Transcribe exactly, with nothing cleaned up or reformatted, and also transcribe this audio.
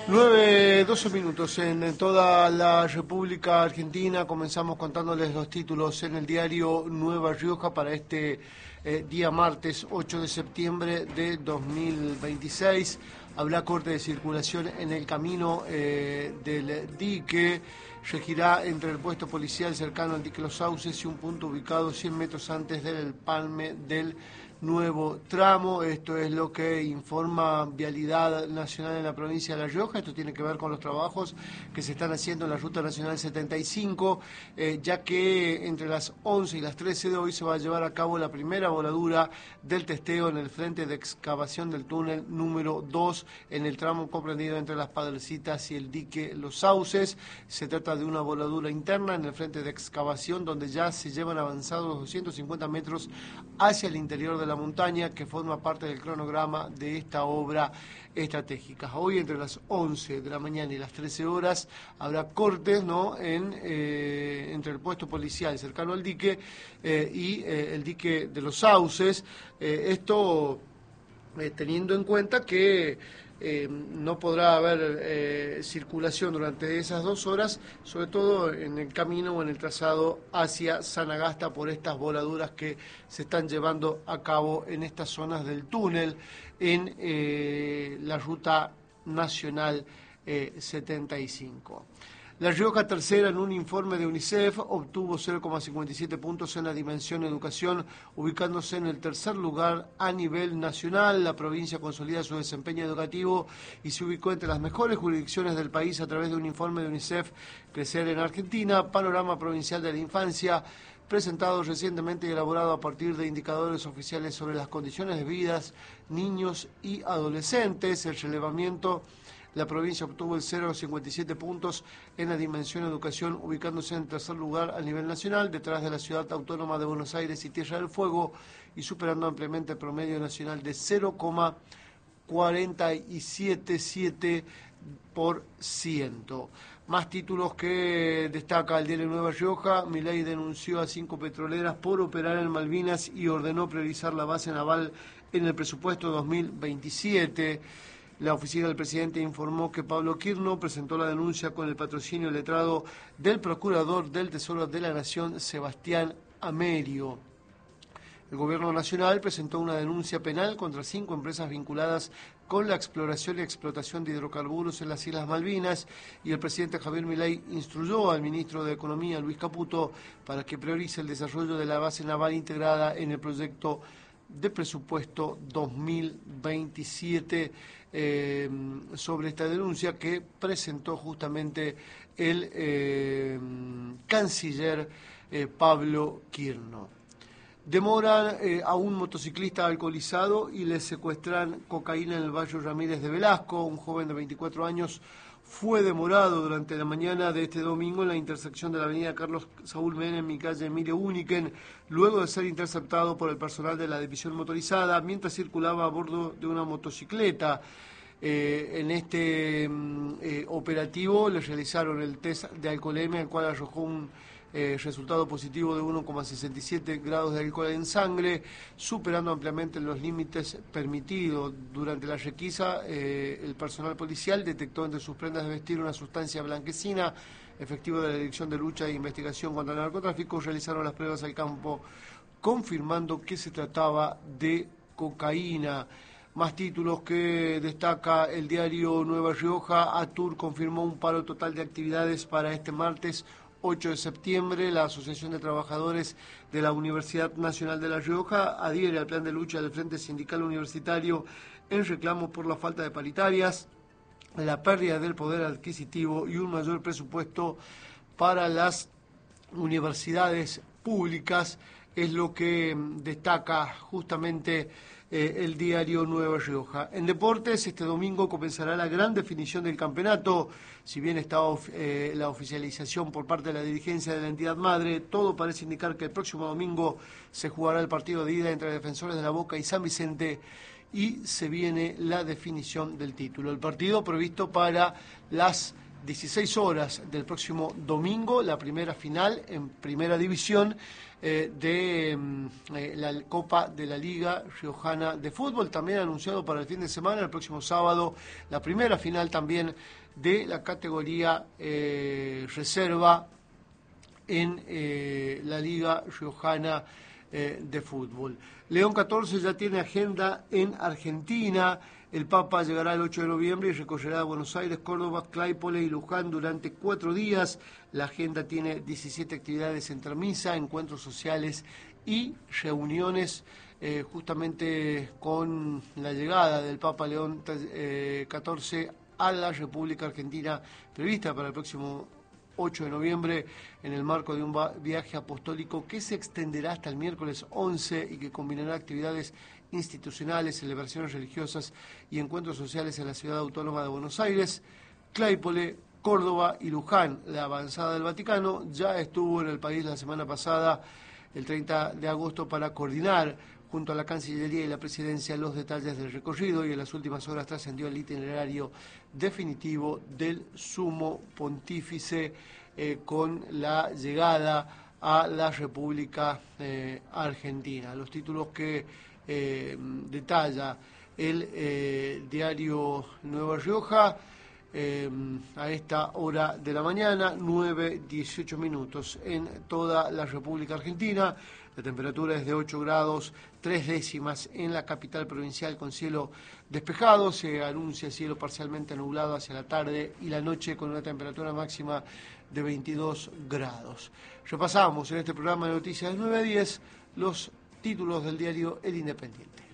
nueve, doce minutos en toda la República Argentina. Comenzamos contándoles los títulos en el diario Nueva Rioja para este eh, día martes ocho de septiembre de dos mil veintiséis. Habrá corte de circulación en el camino eh, del dique. Regirá entre el puesto policial cercano al dique Los Sauces y un punto ubicado cien metros antes del empalme del nuevo tramo. Esto es lo que informa Vialidad Nacional en la provincia de La Rioja. Esto tiene que ver con los trabajos que se están haciendo en la Ruta Nacional setenta y cinco, eh, ya que entre las once y las trece de hoy se va a llevar a cabo la primera voladura del testeo en el frente de excavación del túnel número dos en el tramo comprendido entre las Padrecitas y el dique Los Sauces. Se trata de una voladura interna en el frente de excavación donde ya se llevan avanzados doscientos cincuenta metros hacia el interior de la montaña, que forma parte del cronograma de esta obra estratégica. Hoy entre las once de la mañana y las trece horas habrá cortes, ¿no?, en, eh, entre el puesto policial cercano al dique eh, y eh, el dique de Los Sauces. Eh, esto eh, teniendo en cuenta que Eh, no podrá haber eh, circulación durante esas dos horas, sobre todo en el camino o en el trazado hacia Sanagasta por estas voladuras que se están llevando a cabo en estas zonas del túnel en eh, la Ruta Nacional eh, setenta y cinco. La Rioja tercera en un informe de UNICEF obtuvo cero coma cincuenta y siete puntos en la dimensión educación, ubicándose en el tercer lugar a nivel nacional. La provincia consolida su desempeño educativo y se ubicó entre las mejores jurisdicciones del país a través de un informe de UNICEF Crecer en Argentina, Panorama Provincial de la Infancia, presentado recientemente y elaborado a partir de indicadores oficiales sobre las condiciones de vida, niños y adolescentes. El relevamiento: la provincia obtuvo el cero coma cincuenta y siete puntos en la dimensión educación, ubicándose en tercer lugar a nivel nacional, detrás de la ciudad autónoma de Buenos Aires y Tierra del Fuego, y superando ampliamente el promedio nacional de cero coma cuarenta y siete siete por ciento. Más títulos que destaca el diario Nueva Rioja. Milei denunció a cinco petroleras por operar en Malvinas y ordenó priorizar la base naval en el presupuesto dos mil veintisiete. La oficina del presidente informó que Pablo Quirno presentó la denuncia con el patrocinio letrado del procurador del Tesoro de la Nación, Sebastián Amerio. El gobierno nacional presentó una denuncia penal contra cinco empresas vinculadas con la exploración y explotación de hidrocarburos en las Islas Malvinas, y el presidente Javier Milei instruyó al ministro de Economía, Luis Caputo, para que priorice el desarrollo de la base naval integrada en el proyecto de presupuesto dos mil veintisiete. Eh, sobre esta denuncia que presentó justamente el eh, canciller eh, Pablo Quirno. Demoran eh, a un motociclista alcoholizado y le secuestran cocaína en el barrio Ramírez de Velasco. Un joven de veinticuatro años fue demorado durante la mañana de este domingo en la intersección de la avenida Carlos Saúl Menem y calle Emilio Úniken, luego de ser interceptado por el personal de la división motorizada mientras circulaba a bordo de una motocicleta. Eh, en este eh, operativo le realizaron el test de alcoholemia, el cual arrojó un eh, resultado positivo de uno coma sesenta y siete grados de alcohol en sangre, superando ampliamente los límites permitidos. Durante la requisa, eh, el personal policial detectó entre sus prendas de vestir una sustancia blanquecina. Efectivos de la Dirección de Lucha e Investigación contra el Narcotráfico realizaron las pruebas al campo, confirmando que se trataba de cocaína. Más títulos que destaca el diario Nueva Rioja. ATUR confirmó un paro total de actividades para este martes ocho de septiembre. La Asociación de Trabajadores de la Universidad Nacional de La Rioja adhiere al plan de lucha del Frente Sindical Universitario en reclamo por la falta de paritarias, la pérdida del poder adquisitivo y un mayor presupuesto para las universidades públicas. Es lo que destaca justamente eh, el diario Nueva Rioja. En deportes, este domingo comenzará la gran definición del campeonato. Si bien está eh, la oficialización por parte de la dirigencia de la entidad madre, todo parece indicar que el próximo domingo se jugará el partido de ida entre Defensores de la Boca y San Vicente, y se viene la definición del título. El partido previsto para las dieciséis horas del próximo domingo, la primera final en Primera División eh, de eh, la Copa de la Liga Riojana de Fútbol, también anunciado para el fin de semana, el próximo sábado, la primera final también de la categoría eh, reserva en eh, la Liga Riojana eh, de Fútbol. León catorce ya tiene agenda en Argentina. El Papa llegará el ocho de noviembre y recorrerá Buenos Aires, Córdoba, Claypole y Luján durante cuatro días. La agenda tiene diecisiete actividades entre misa, encuentros sociales y reuniones eh, justamente con la llegada del Papa León eh, catorce a la República Argentina, prevista para el próximo ocho de noviembre, en el marco de un viaje apostólico que se extenderá hasta el miércoles once y que combinará actividades institucionales, celebraciones religiosas y encuentros sociales en la ciudad autónoma de Buenos Aires, Claypole, Córdoba y Luján. La avanzada del Vaticano ya estuvo en el país la semana pasada, el treinta de agosto, para coordinar junto a la Cancillería y la Presidencia los detalles del recorrido, y en las últimas horas trascendió el itinerario definitivo del Sumo Pontífice eh, con la llegada a la República eh, Argentina. Los títulos que eh, detalla el eh, diario Nueva Rioja eh, a esta hora de la mañana, nueve dieciocho minutos en toda la República Argentina. La temperatura es de ocho grados, tres décimas en la capital provincial, con cielo despejado. Se anuncia cielo parcialmente nublado hacia la tarde y la noche, con una temperatura máxima de veintidós grados. Repasamos en este programa de noticias de nueve a diez los títulos del diario El Independiente.